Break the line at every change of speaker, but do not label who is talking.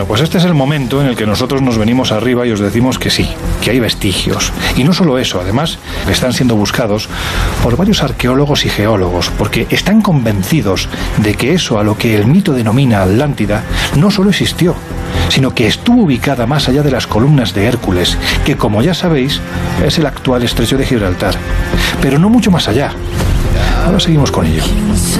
pues este es el momento en el que nosotros nos venimos arriba y os decimos que sí, que hay vestigios. Y no solo eso, además están siendo buscados por varios arqueólogos y geólogos, porque están convencidos de que eso a lo que el mito denomina Atlántida no solo existió, sino que estuvo ubicada más allá de las columnas de Hércules, que como ya sabéis es el actual estrecho de Gibraltar, pero no mucho más allá. Ahora seguimos con ello.